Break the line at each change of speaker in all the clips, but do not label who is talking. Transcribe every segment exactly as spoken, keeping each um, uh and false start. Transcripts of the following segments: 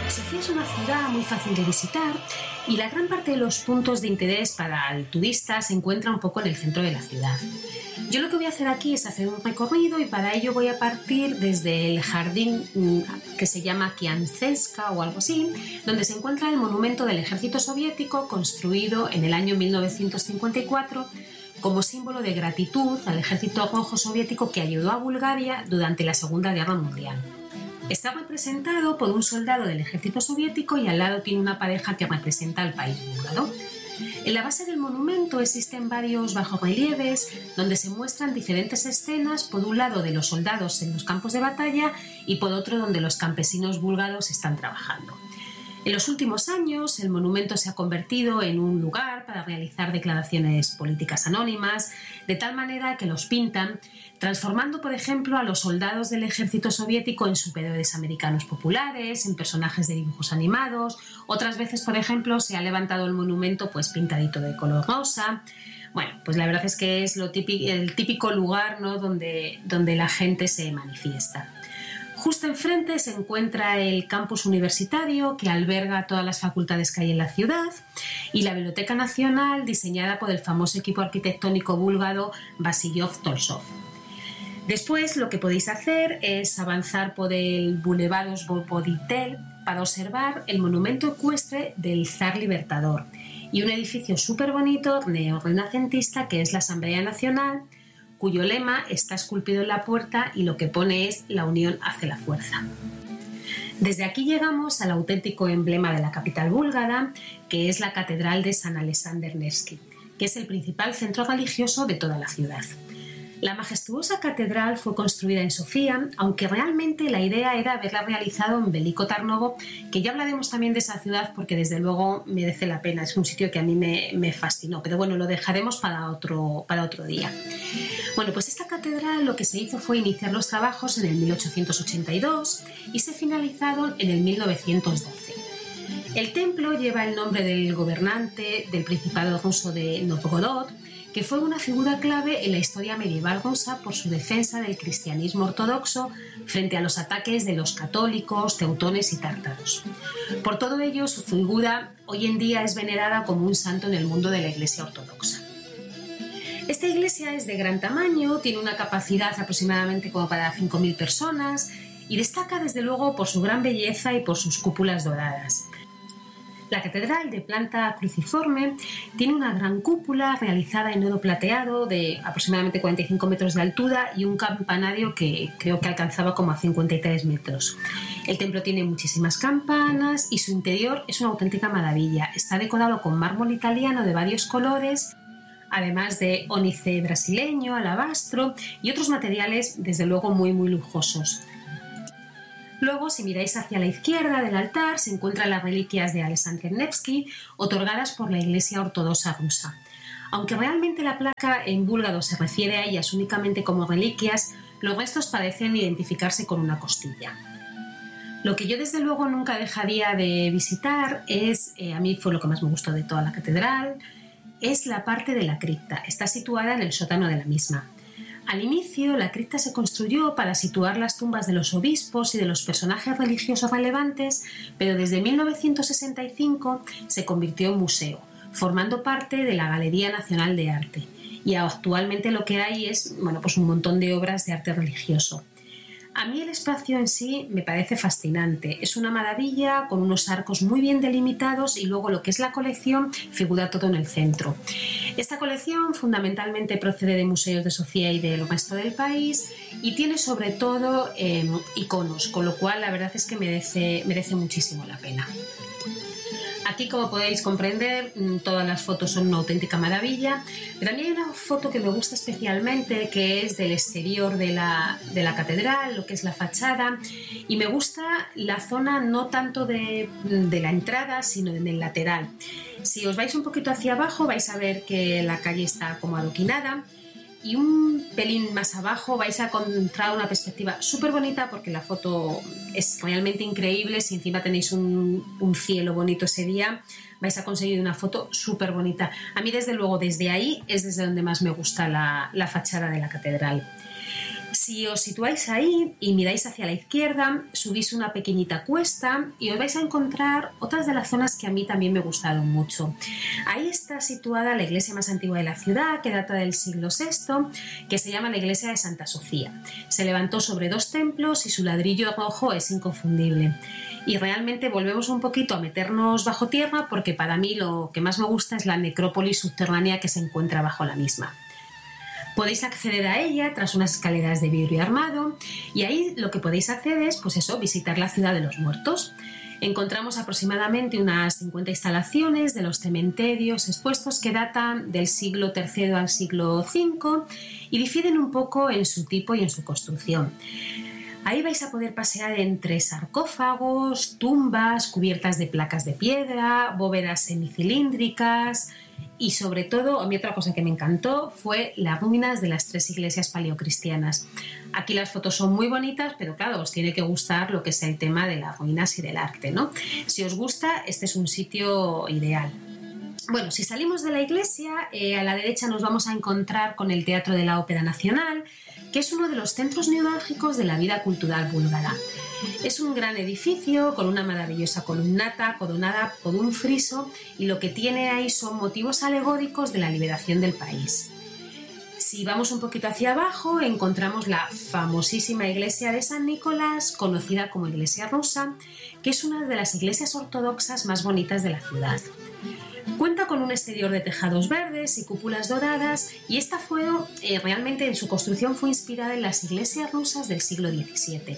Sofía es una ciudad muy fácil de visitar y la gran parte de los puntos de interés para el turista se encuentra un poco en el centro de la ciudad. Yo lo que voy a hacer aquí es hacer un recorrido y para ello voy a partir desde el jardín que se llama Kianzevska o algo así, donde se encuentra el monumento del ejército soviético construido en el año mil novecientos cincuenta y cuatro como símbolo de gratitud al ejército rojo soviético que ayudó a Bulgaria durante la Segunda Guerra Mundial. Está representado por un soldado del ejército soviético y al lado tiene una pareja que representa al país búlgaro. En la base del monumento existen varios bajorrelieves donde se muestran diferentes escenas, por un lado de los soldados en los campos de batalla y por otro donde los campesinos búlgaros están trabajando. En los últimos años, el monumento se ha convertido en un lugar para realizar declaraciones políticas anónimas, de tal manera que los pintan, transformando, por ejemplo, a los soldados del ejército soviético en superhéroes americanos populares, en personajes de dibujos animados. Otras veces, por ejemplo, se ha levantado el monumento pues pintadito de color rosa. Bueno, pues la verdad es que es lo típico, el típico lugar, ¿no?, donde, donde la gente se manifiesta. Justo enfrente se encuentra el campus universitario que alberga todas las facultades que hay en la ciudad y la Biblioteca Nacional diseñada por el famoso equipo arquitectónico búlgaro Vasíljov-Tolstói. Después lo que podéis hacer es avanzar por el Boulevard Osvoboditel para observar el monumento ecuestre del zar libertador y un edificio súper bonito neorrenacentista que es la Asamblea Nacional, cuyo lema está esculpido en la puerta y lo que pone es «La unión hace la fuerza». Desde aquí llegamos al auténtico emblema de la capital búlgara, que es la Catedral de San Alexander Nevsky, que es el principal centro religioso de toda la ciudad. La majestuosa catedral fue construida en Sofía, aunque realmente la idea era haberla realizado en Veliko Tarnovo, que ya hablaremos también de esa ciudad porque desde luego merece la pena, es un sitio que a mí me, me fascinó, pero bueno, lo dejaremos para otro, para otro día. Bueno, pues esta catedral lo que se hizo fue iniciar los trabajos en el mil ochocientos ochenta y dos y se finalizaron en el mil novecientos doce. El templo lleva el nombre del gobernante del Principado ruso de Novgorod, que fue una figura clave en la historia medieval rusa por su defensa del cristianismo ortodoxo frente a los ataques de los católicos, teutones y tártaros. Por todo ello, su figura hoy en día es venerada como un santo en el mundo de la Iglesia ortodoxa. Esta iglesia es de gran tamaño, tiene una capacidad aproximadamente como para cinco mil personas y destaca desde luego por su gran belleza y por sus cúpulas doradas. La catedral, de planta cruciforme, tiene una gran cúpula realizada en oro plateado de aproximadamente cuarenta y cinco metros de altura y un campanario que creo que alcanzaba como a cincuenta y tres metros. El templo tiene muchísimas campanas y su interior es una auténtica maravilla. Está decorado con mármol italiano de varios colores, además de ónice brasileño, alabastro y otros materiales desde luego muy muy lujosos. Luego, si miráis hacia la izquierda del altar, se encuentran las reliquias de Alexander Nevsky, otorgadas por la Iglesia Ortodoxa rusa. Aunque realmente la placa en búlgaro se refiere a ellas únicamente como reliquias, los restos parecen identificarse con una costilla. Lo que yo desde luego nunca dejaría de visitar es, eh, a mí fue lo que más me gustó de toda la catedral, es la parte de la cripta. Está situada en el sótano de la misma. Al inicio, la cripta se construyó para situar las tumbas de los obispos y de los personajes religiosos relevantes, pero desde mil novecientos sesenta y cinco se convirtió en museo, formando parte de la Galería Nacional de Arte. Y actualmente lo que hay es, bueno, pues un montón de obras de arte religioso. A mí el espacio en sí me parece fascinante. Es una maravilla con unos arcos muy bien delimitados y luego lo que es la colección figura todo en el centro. Esta colección fundamentalmente procede de museos de Sofía y del resto del país y tiene sobre todo eh, iconos, con lo cual la verdad es que merece, merece muchísimo la pena. Aquí, como podéis comprender, todas las fotos son una auténtica maravilla, pero a mí hay una foto que me gusta especialmente, que es del exterior de la, de la catedral, lo que es la fachada, y me gusta la zona no tanto de, de la entrada, sino en el lateral. Si os vais un poquito hacia abajo, vais a ver que la calle está como adoquinada, y un pelín más abajo vais a encontrar una perspectiva súper bonita porque la foto es realmente increíble. Si encima tenéis un, un cielo bonito ese día, vais a conseguir una foto súper bonita. A mí desde luego desde ahí es desde donde más me gusta la, la fachada de la catedral. Si Si os situáis ahí y miráis hacia la izquierda, subís una pequeñita cuesta y os vais a encontrar otras de las zonas que a mí también me gustaron mucho. Ahí está situada la iglesia más antigua de la ciudad, que data del siglo sexto, que se llama la iglesia de Santa Sofía. Se levantó sobre dos templos y su ladrillo rojo es inconfundible. Y realmente volvemos un poquito a meternos bajo tierra porque para mí lo que más me gusta es la necrópolis subterránea que se encuentra bajo la misma. Podéis acceder a ella tras unas escaleras de vidrio armado y ahí lo que podéis hacer es, pues eso, visitar la ciudad de los muertos. Encontramos aproximadamente unas cincuenta instalaciones de los cementerios expuestos que datan del siglo tercero al siglo quinto y difieren un poco en su tipo y en su construcción. Ahí vais a poder pasear entre sarcófagos, tumbas cubiertas de placas de piedra, bóvedas semicilíndricas y sobre todo, a mí otra cosa que me encantó fue las ruinas de las tres iglesias paleocristianas. Aquí las fotos son muy bonitas, pero claro, os tiene que gustar lo que es el tema de las ruinas y del arte, ¿no? Si os gusta, este es un sitio ideal. Bueno, si salimos de la iglesia, eh, a la derecha nos vamos a encontrar con el Teatro de la Ópera Nacional, que es uno de los centros neurálgicos de la vida cultural búlgara. Es un gran edificio con una maravillosa columnata coronada por un friso y lo que tiene ahí son motivos alegóricos de la liberación del país. Si vamos un poquito hacia abajo, encontramos la famosísima iglesia de San Nicolás, conocida como iglesia rusa, que es una de las iglesias ortodoxas más bonitas de la ciudad. Cuenta con un exterior de tejados verdes y cúpulas doradas y esta fue, eh, realmente en su construcción fue inspirada en las iglesias rusas del siglo diecisiete.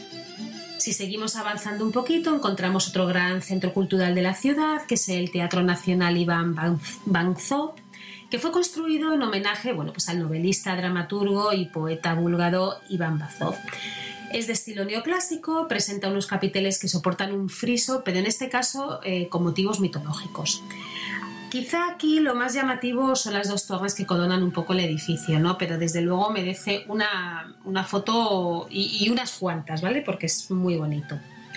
Si seguimos avanzando un poquito, encontramos otro gran centro cultural de la ciudad, que es el Teatro Nacional Iván Banzov, que fue construido en homenaje, bueno, pues al novelista, dramaturgo y poeta búlgaro Iván Banzov. Es de estilo neoclásico, presenta unos capiteles que soportan un friso, pero en este caso eh, con motivos mitológicos. Quizá aquí lo más llamativo son las dos torres que coronan un poco el edificio, ¿no? Pero desde luego merece una, una foto y, y unas cuantas, ¿vale? Porque es muy bonito.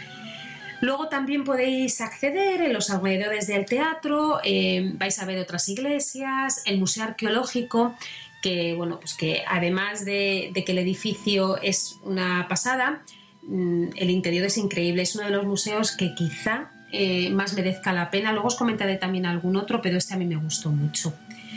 Luego también podéis acceder en los alrededores del teatro, eh, vais a ver otras iglesias, el Museo Arqueológico, que, bueno, pues que además de, de que el edificio es una pasada, el interior es increíble, es uno de los museos que quizá eh, más merezca la pena. Luego os comentaré también algún otro, pero este a mí me gustó mucho.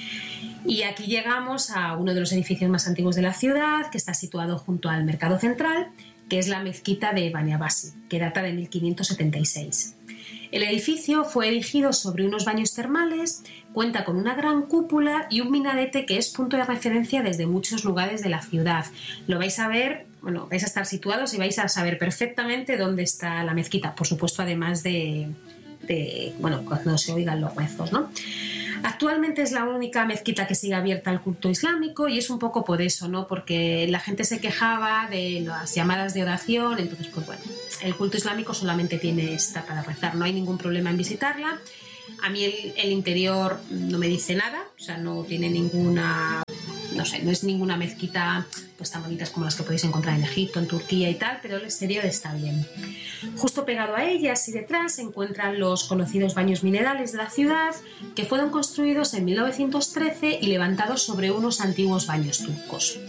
Y aquí llegamos a uno de los edificios más antiguos de la ciudad, que está situado junto al Mercado Central, que es la mezquita de Baniabasi, que data de mil quinientos setenta y seis. El edificio fue erigido sobre unos baños termales, cuenta con una gran cúpula y un minarete que es punto de referencia desde muchos lugares de la ciudad. Lo vais a ver, bueno, vais a estar situados y vais a saber perfectamente dónde está la mezquita, por supuesto, además de, de bueno, cuando se oigan los rezos, ¿no? Actualmente es la única mezquita que sigue abierta al culto islámico y es un poco por eso, ¿no? Porque la gente se quejaba de las llamadas de oración, entonces pues bueno, el culto islámico solamente tiene esta para rezar, no hay ningún problema en visitarla. A mí el, el interior no me dice nada, o sea, no tiene ninguna, no sé, no es ninguna mezquita pues tan bonitas como las que podéis encontrar en Egipto, en Turquía y tal, pero el exterior está bien. Justo pegado a ellas y detrás se encuentran los conocidos baños minerales de la ciudad, que fueron construidos en mil novecientos trece y levantados sobre unos antiguos baños turcos.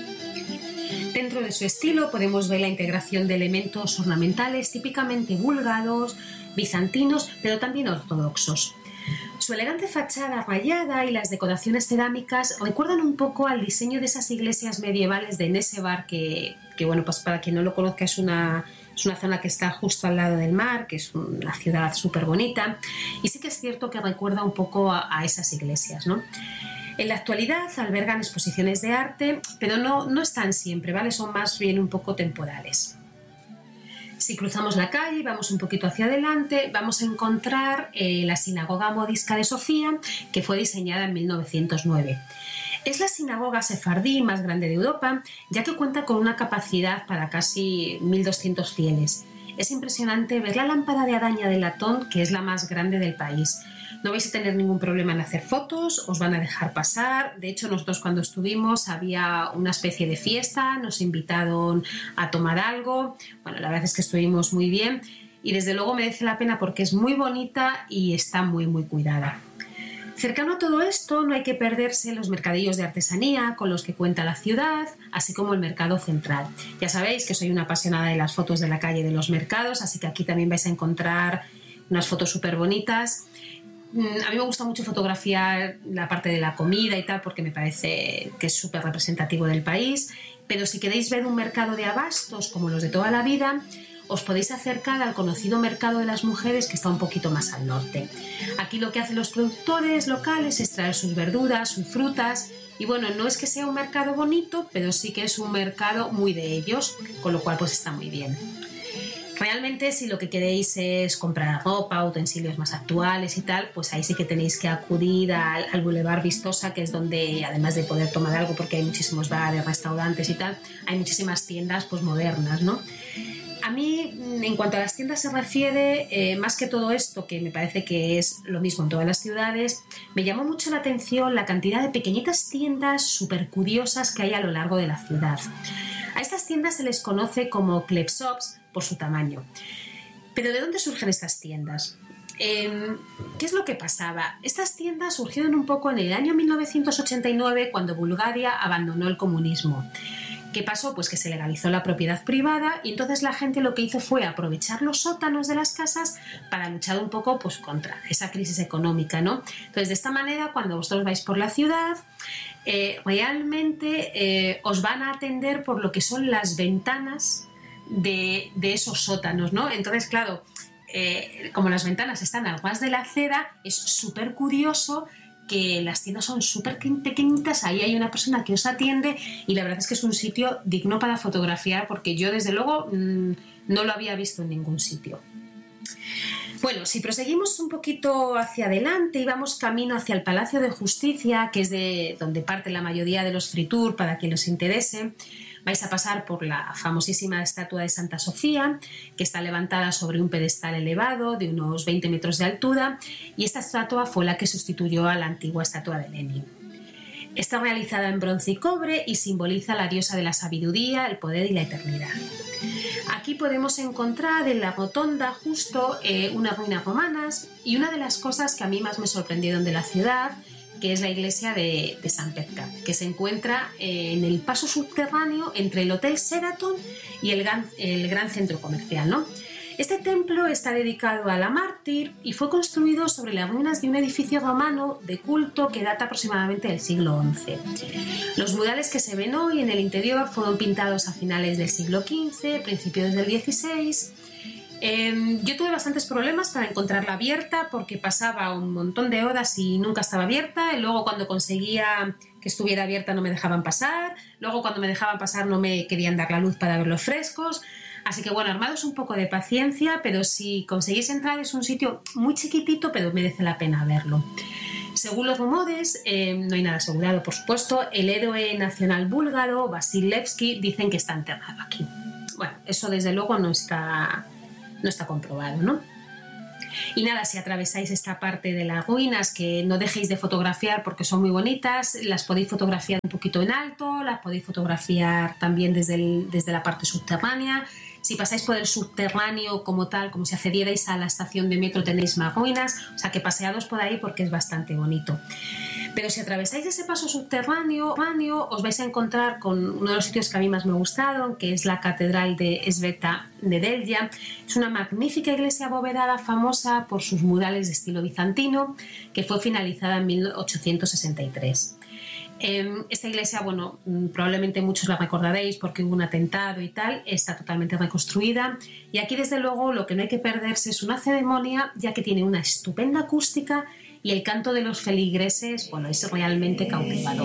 Dentro de su estilo podemos ver la integración de elementos ornamentales típicamente búlgaros, bizantinos, pero también ortodoxos. Su elegante fachada rayada y las decoraciones cerámicas recuerdan un poco al diseño de esas iglesias medievales de Nesebar, que, que bueno, pues para quien no lo conozca es una, es una zona que está justo al lado del mar, que es una ciudad súper bonita, y sí que es cierto que recuerda un poco a, a esas iglesias, ¿no? En la actualidad albergan exposiciones de arte, pero no, no están siempre, ¿vale? Son más bien un poco temporales. Si cruzamos la calle y vamos un poquito hacia adelante, vamos a encontrar eh, la sinagoga modisca de Sofía, que fue diseñada en mil novecientos nueve. Es la sinagoga sefardí más grande de Europa, ya que cuenta con una capacidad para casi mil doscientos fieles. Es impresionante ver la lámpara de araña de latón, que es la más grande del país. No vais a tener ningún problema en hacer fotos, os van a dejar pasar. De hecho, nosotros cuando estuvimos había una especie de fiesta, nos invitaron a tomar algo. Bueno, la verdad es que estuvimos muy bien y desde luego merece la pena porque es muy bonita y está muy, muy cuidada. Cercano a todo esto no hay que perderse los mercadillos de artesanía con los que cuenta la ciudad, así como el mercado central. Ya sabéis que soy una apasionada de las fotos de la calle de los mercados, así que aquí también vais a encontrar unas fotos súper bonitas. A mí me gusta mucho fotografiar la parte de la comida y tal porque me parece que es súper representativo del país, pero si queréis ver un mercado de abastos como los de toda la vida, os podéis acercar al conocido mercado de las mujeres que está un poquito más al norte. Aquí lo que hacen los productores locales es traer sus verduras, sus frutas y bueno, no es que sea un mercado bonito, pero sí que es un mercado muy de ellos, con lo cual pues está muy bien. Realmente si lo que queréis es comprar ropa, utensilios más actuales y tal, pues ahí sí que tenéis que acudir al, al Boulevard Vistosa, que es donde además de poder tomar algo, porque hay muchísimos bares, restaurantes y tal, hay muchísimas tiendas pues modernas, ¿no? A mí, en cuanto a las tiendas se refiere, eh, más que todo esto, que me parece que es lo mismo en todas las ciudades, me llamó mucho la atención la cantidad de pequeñitas tiendas súper curiosas que hay a lo largo de la ciudad. A estas tiendas se les conoce como club shops por su tamaño. ¿Pero de dónde surgen estas tiendas? Eh, ¿Qué es lo que pasaba? Estas tiendas surgieron un poco en el año mil novecientos ochenta y nueve, cuando Bulgaria abandonó el comunismo. ¿Qué pasó? Pues que se legalizó la propiedad privada y entonces la gente lo que hizo fue aprovechar los sótanos de las casas para luchar un poco pues, contra esa crisis económica, ¿no? Entonces, de esta manera, cuando vosotros vais por la ciudad, eh, realmente eh, os van a atender por lo que son las ventanas de, de esos sótanos, ¿no? Entonces, claro, eh, como las ventanas están al ras de la acera, es súper curioso que las tiendas son súper pequeñitas, ahí hay una persona que os atiende y la verdad es que es un sitio digno para fotografiar porque yo desde luego mmm, no lo había visto en ningún sitio. Bueno, si proseguimos un poquito hacia adelante y vamos camino hacia el Palacio de Justicia, que es de donde parte la mayoría de los free tour para quien os interese, vais a pasar por la famosísima estatua de Santa Sofía, que está levantada sobre un pedestal elevado de unos veinte metros de altura, y esta estatua fue la que sustituyó a la antigua estatua de Lenin. Está realizada en bronce y cobre y simboliza a la diosa de la sabiduría, el poder y la eternidad. Aquí podemos encontrar en la rotonda justo eh, unas ruinas romanas y una de las cosas que a mí más me sorprendieron de la ciudad, que es la iglesia de, de Sant Petka, que se encuentra eh, en el paso subterráneo entre el Hotel Sheraton y el gran, el gran centro comercial, ¿no? Este templo está dedicado a la mártir y fue construido sobre las ruinas de un edificio romano de culto que data aproximadamente del siglo once. Los murales que se ven hoy en el interior fueron pintados a finales del siglo quince, principios del dieciséis. Eh, yo tuve bastantes problemas para encontrarla abierta porque pasaba un montón de horas y nunca estaba abierta, y luego cuando conseguía que estuviera abierta no me dejaban pasar, luego cuando me dejaban pasar no me querían dar la luz para ver los frescos, así que bueno, armados un poco de paciencia, pero si conseguís entrar es un sitio muy chiquitito pero merece la pena verlo. Según los rumores, eh, no hay nada asegurado por supuesto, el héroe nacional búlgaro Vasil Levski dicen que está enterrado aquí. Bueno, eso desde luego no está... no está comprobado, ¿no? Y nada, si atravesáis esta parte de las ruinas, que no dejéis de fotografiar porque son muy bonitas, las podéis fotografiar un poquito en alto, las podéis fotografiar también desde, el, desde la parte subterránea. Si pasáis por el subterráneo como tal, como si accedierais a la estación de metro, tenéis más ruinas, o sea que paseados por ahí porque es bastante bonito. Pero si atravesáis ese paso subterráneo, os vais a encontrar con uno de los sitios que a mí más me gustaron, que es la Catedral de Sveta Nedelja. Es una magnífica iglesia abovedada famosa por sus murales de estilo bizantino, que fue finalizada en mil ochocientos sesenta y tres. Esta iglesia, bueno, probablemente muchos la recordaréis porque hubo un atentado y tal, está totalmente reconstruida y aquí desde luego lo que no hay que perderse es una ceremonia, ya que tiene una estupenda acústica y el canto de los feligreses, bueno, es realmente cautivador.